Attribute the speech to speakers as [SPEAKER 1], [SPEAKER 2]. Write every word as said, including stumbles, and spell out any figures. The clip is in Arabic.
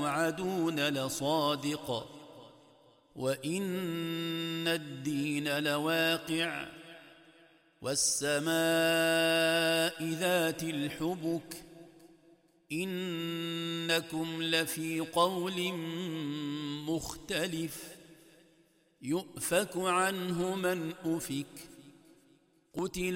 [SPEAKER 1] توعدون لصادق وإن الدين لواقع والسماء ذات الحبك إنكم لفي قول مختلف يؤفك عنه من أفك قتل